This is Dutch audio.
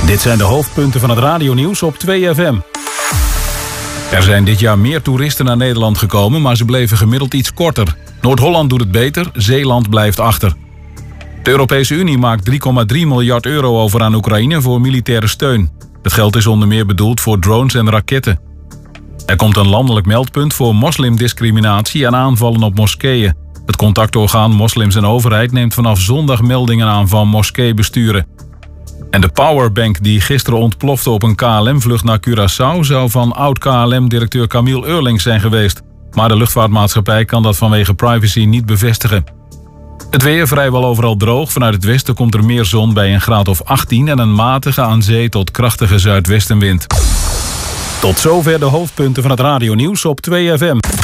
Dit zijn de hoofdpunten van het radionieuws op 2FM. Er zijn dit jaar meer toeristen naar Nederland gekomen, maar ze bleven gemiddeld iets korter. Noord-Holland doet het beter, Zeeland blijft achter. De Europese Unie maakt 3,3 miljard euro over aan Oekraïne voor militaire steun. Het geld is onder meer bedoeld voor drones en raketten. Er komt een landelijk meldpunt voor moslimdiscriminatie en aanvallen op moskeeën. Het contactorgaan Moslims en Overheid neemt vanaf zondag meldingen aan van moskeebesturen. En de powerbank die gisteren ontplofte op een KLM-vlucht naar Curaçao zou van oud-KLM-directeur Camille Eurlings zijn geweest. Maar de luchtvaartmaatschappij kan dat vanwege privacy niet bevestigen. Het weer vrijwel overal droog. Vanuit het westen komt er meer zon bij een graad of 18 en een matige aan zee tot krachtige zuidwestenwind. Tot zover de hoofdpunten van het radionieuws op 2FM.